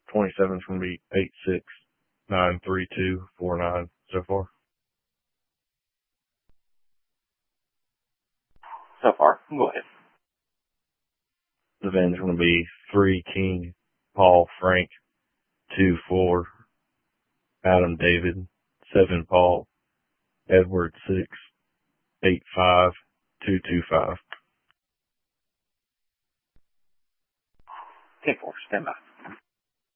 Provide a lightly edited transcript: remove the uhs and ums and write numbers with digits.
27's going to be 86-93249 so far. So far. Go ahead. The van's going to be 3 King, Paul, Frank, 2 4, Adam, David, 7 Paul, Edward, 6, 8 5, 225. 10-4, stand by.